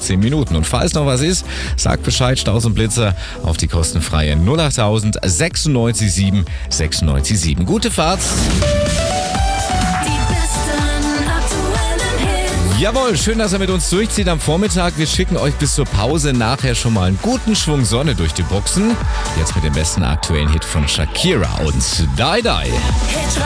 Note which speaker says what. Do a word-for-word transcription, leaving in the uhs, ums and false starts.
Speaker 1: zehn Minuten. Und falls noch was ist, sagt Bescheid, Staus und Blitzer auf die kostenfreie null achttausend sechsundneunzig sieben sechsundneunzig sieben. Gute Fahrt! Jawohl, schön, dass ihr mit uns durchzieht am Vormittag. Wir schicken euch bis zur Pause nachher schon mal einen guten Schwung Sonne durch die Boxen. Jetzt mit dem besten aktuellen Hit von Shakira und Die Die.